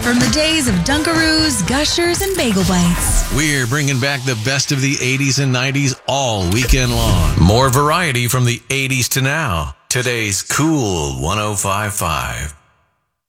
From the days of Dunkaroos, Gushers, and Bagel Bites. We're bringing back the best of the 80s and 90s all weekend long. More variety from the 80s to now. Today's Cool 105.5.